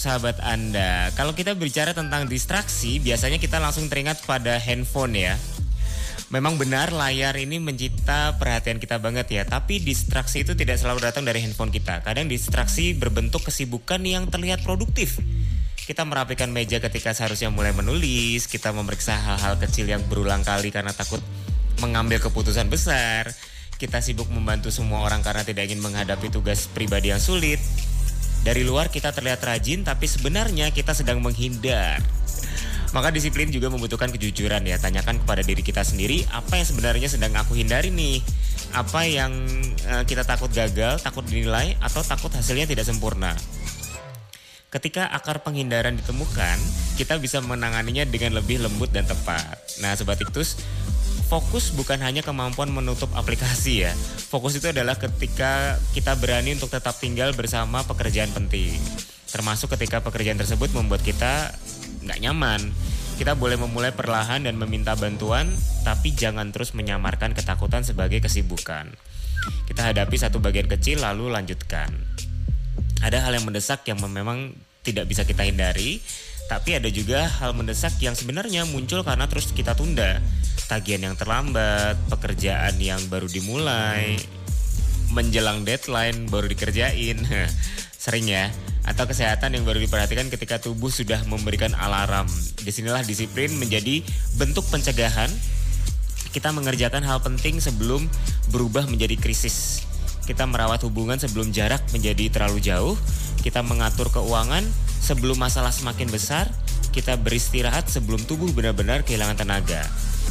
Sahabat Anda, kalau kita bicara tentang distraksi, biasanya kita langsung teringat pada handphone ya. Memang benar layar ini mencita perhatian kita banget ya, tapi distraksi itu tidak selalu datang dari handphone kita. Kadang distraksi berbentuk kesibukan yang terlihat produktif. Kita merapikan meja ketika seharusnya mulai menulis, kita memeriksa hal-hal kecil yang berulang kali karena takut mengambil keputusan besar. Kita sibuk membantu semua orang karena tidak ingin menghadapi tugas pribadi yang sulit. Dari luar kita terlihat rajin, tapi sebenarnya kita sedang menghindar. Maka disiplin juga membutuhkan kejujuran ya. Tanyakan kepada diri kita sendiri, apa yang sebenarnya sedang aku hindari nih? Apa yang kita takut gagal, takut dinilai, atau takut hasilnya tidak sempurna? Ketika akar penghindaran ditemukan, kita bisa menanganinya dengan lebih lembut dan tepat. Nah, Sobat Iktus, fokus bukan hanya kemampuan menutup aplikasi ya. Fokus itu adalah ketika kita berani untuk tetap tinggal bersama pekerjaan penting. Termasuk ketika pekerjaan tersebut membuat kita nggak nyaman. Kita boleh memulai perlahan dan meminta bantuan, tapi jangan terus menyamarkan ketakutan sebagai kesibukan. Kita hadapi satu bagian kecil lalu lanjutkan. Ada hal yang mendesak yang memang tidak bisa kita hindari, tapi ada juga hal mendesak yang sebenarnya muncul karena terus kita tunda. Tagihan yang terlambat, pekerjaan yang baru dimulai, menjelang deadline baru dikerjain, sering ya. Atau kesehatan yang baru diperhatikan ketika tubuh sudah memberikan alarm. Disinilah disiplin menjadi bentuk pencegahan. Kita mengerjakan hal penting sebelum berubah menjadi krisis. Kita merawat hubungan sebelum jarak menjadi terlalu jauh. Kita mengatur keuangan sebelum masalah semakin besar. Kita beristirahat sebelum tubuh benar-benar kehilangan tenaga.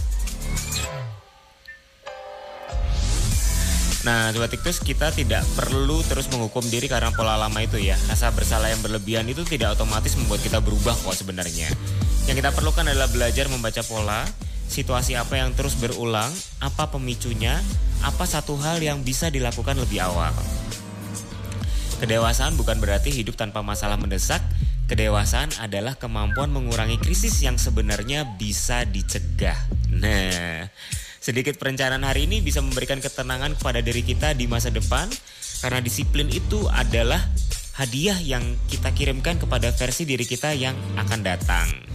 Nah, Sobat Iktus, kita tidak perlu terus menghukum diri karena pola lama itu ya. Rasa bersalah yang berlebihan itu tidak otomatis membuat kita berubah kok sebenarnya. Yang kita perlukan adalah belajar membaca pola, situasi apa yang terus berulang, apa pemicunya, apa satu hal yang bisa dilakukan lebih awal. Kedewasaan bukan berarti hidup tanpa masalah mendesak. Kedewasaan adalah kemampuan mengurangi krisis yang sebenarnya bisa dicegah. Nah, sedikit perencanaan hari ini bisa memberikan ketenangan kepada diri kita di masa depan, karena disiplin itu adalah hadiah yang kita kirimkan kepada versi diri kita yang akan datang.